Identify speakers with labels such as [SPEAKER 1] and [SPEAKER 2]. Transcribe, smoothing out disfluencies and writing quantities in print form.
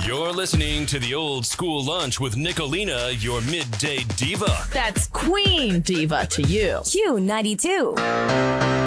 [SPEAKER 1] You're listening to the Old School Lunch with Nicolina, your midday diva.
[SPEAKER 2] That's Queen Diva to you.
[SPEAKER 3] Q92.